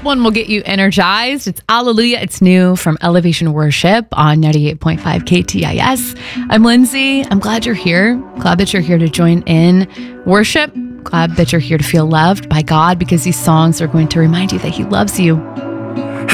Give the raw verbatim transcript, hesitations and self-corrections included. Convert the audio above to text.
that one will get you energized. It's Alleluia. It's new from Elevation Worship on ninety-eight point five K T I S. I'm Lindsay. I'm glad you're here. Glad that you're here to join in worship. Glad that you're here to feel loved by God, because these songs are going to remind you that He loves you.